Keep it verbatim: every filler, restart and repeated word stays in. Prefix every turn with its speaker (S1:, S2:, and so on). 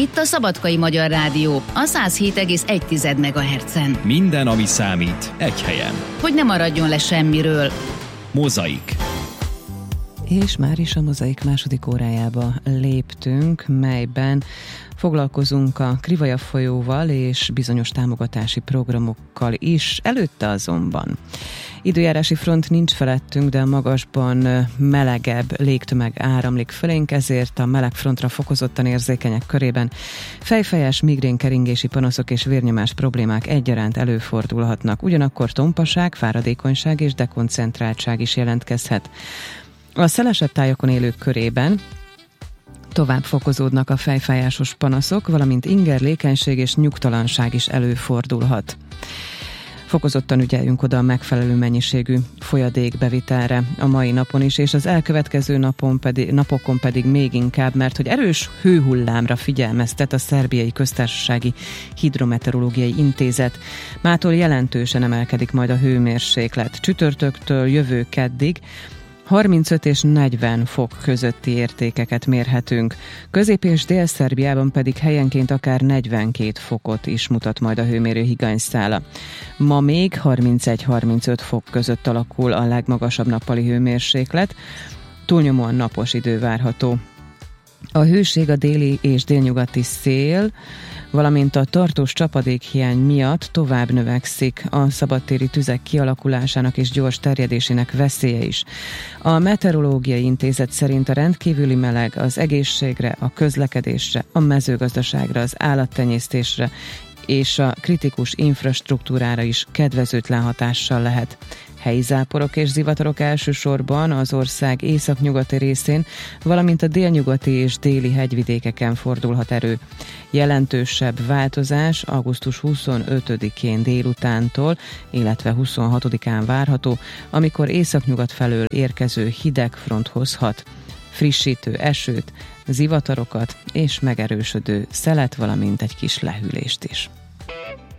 S1: Itt a Szabadkai Magyar Rádió, a száz hét egész egy megahertzen.
S2: Minden, ami számít, egy helyen.
S1: Hogy ne maradjon le semmiről.
S2: Mozaik.
S3: És már is a Mozaik második órájába léptünk, melyben foglalkozunk a Krivaja folyóval és bizonyos támogatási programokkal is. Előtte azonban időjárási front nincs felettünk, de a magasban melegebb légtömeg áramlik fölénk, ezért a meleg frontra fokozottan érzékenyek körében fejfejes, migrénkeringési panaszok és vérnyomás problémák egyaránt előfordulhatnak. Ugyanakkor tompaság, fáradékonyság és dekoncentráltság is jelentkezhet. A szelesebb tájokon élők körében tovább fokozódnak a fejfájásos panaszok, valamint ingerlékenység és nyugtalanság is előfordulhat. Fokozottan ügyeljünk oda a megfelelő mennyiségű folyadékbevitelre a mai napon is, és az elkövetkező napon pedig, napokon pedig még inkább, mert hogy erős hőhullámra figyelmeztet a Szerbiai Köztársasági Hidrometeorológiai Intézet. Mától jelentősen emelkedik majd a hőmérséklet. Csütörtöktől jövő keddig harmincöt és negyven fok közötti értékeket mérhetünk. Közép- és Dél-Szerbiában pedig helyenként akár negyvenkét fokot is mutat majd a hőmérő higanyszála. Ma még harmincegy-harmincöt fok között alakul a legmagasabb nappali hőmérséklet, túlnyomóan napos idő várható. A hőség, a déli és délnyugati szél, valamint a tartós csapadékhiány miatt tovább növekszik a szabadtéri tüzek kialakulásának és gyors terjedésének veszélye is. A Meteorológiai Intézet szerint a rendkívüli meleg az egészségre, a közlekedésre, a mezőgazdaságra, az állattenyésztésre és a kritikus infrastruktúrára is kedvezőtlen hatással lehet. Helyi záporok és zivatarok elsősorban az ország északnyugati részén, valamint a délnyugati és déli hegyvidékeken fordulhat elő. Jelentősebb változás augusztus huszonötödikén délutántól, illetve huszonhatodikán várható, amikor északnyugat felől érkező hideg front hozhat frissítő esőt, zivatarokat és megerősödő szelet, valamint egy kis lehűlést is.